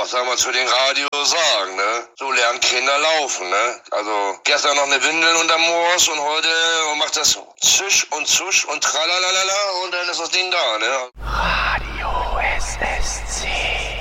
was soll man zu den Radios sagen, ne? So lernen Kinder laufen, ne? Also gestern noch eine Windel unterm Moos und heute macht das Zisch und tralalala und dann ist das Ding da, ne? Radio SSC.